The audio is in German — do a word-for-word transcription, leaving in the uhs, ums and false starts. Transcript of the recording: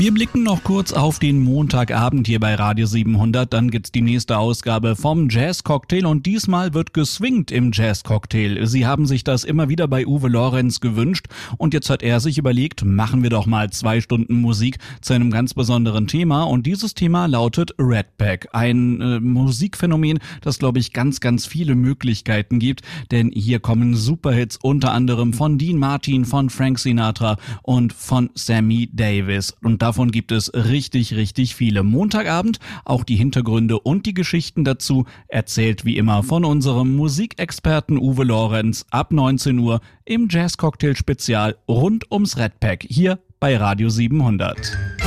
Wir blicken noch kurz auf den Montagabend hier bei Radio siebenhundert, dann gibt's die nächste Ausgabe vom Jazz Cocktail und diesmal wird geswingt im Jazz Cocktail. Sie haben sich das immer wieder bei Uwe Lorenz gewünscht und jetzt hat er sich überlegt, machen wir doch mal zwei Stunden Musik zu einem ganz besonderen Thema und dieses Thema lautet Rat Pack, ein äh, Musikphänomen, das glaube ich ganz, ganz viele Möglichkeiten gibt, denn hier kommen Superhits unter anderem von Dean Martin, von Frank Sinatra und von Sammy Davis und davon gibt es richtig, richtig viele. Montagabend auch die Hintergründe und die Geschichten dazu erzählt wie immer von unserem Musikexperten Uwe Lorenz ab neunzehn Uhr im Jazz Cocktail Spezial rund ums Rat Pack hier bei Radio siebenhundert.